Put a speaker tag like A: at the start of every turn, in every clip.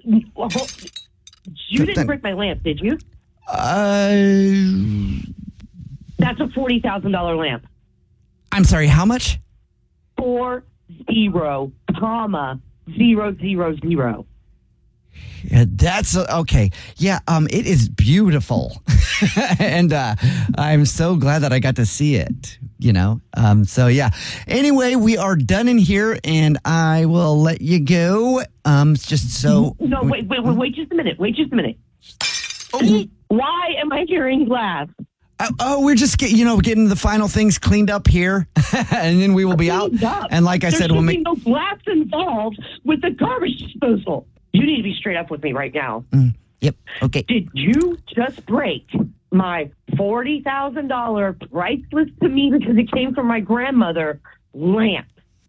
A: You didn't break my lamp, did you? That's a $40,000 lamp.
B: I'm sorry, how much?
A: 40,000.
B: Yeah, that's okay. Yeah, it is beautiful. And I'm so glad that I got to see it, So yeah. Anyway, we are done in here and I will let you go. Just so
A: No, wait just a minute. Oh. Why am I hearing glass?
B: We're just getting the final things cleaned up here, and then we will be out. And like I said, we'll make
A: no glass involved with the garbage disposal. You need to be straight up with me right now.
B: Yep. Okay.
A: Did you just break my $40,000 priceless to me because it came from my grandmother lamp?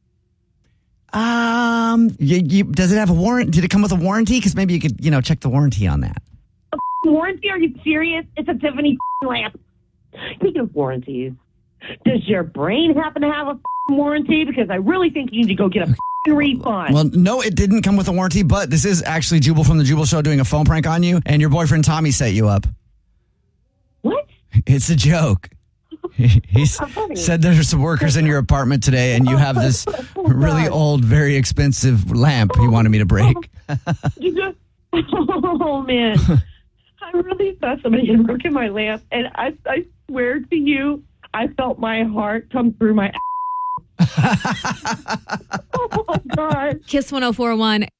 B: Does it have a warrant? Did it come with a warranty? Because maybe you could, check the warranty on that.
A: A warranty? Are you serious? It's a Tiffany lamp. Speaking of warranties, does your brain happen to have a warranty? Because I really think you need to go get a refund.
B: Well, no, it didn't come with a warranty, but this is actually Jubal from the Jubal Show doing a phone prank on you, and your boyfriend Tommy set you up.
A: What?
B: It's a joke. He said there's some workers in your apartment today, and you have this really old, very expensive lamp he wanted me to break.
A: Oh, man. I really thought somebody had broken my lamp, and I swear to you, I felt my heart come through my oh, God.
C: Kiss 104.1.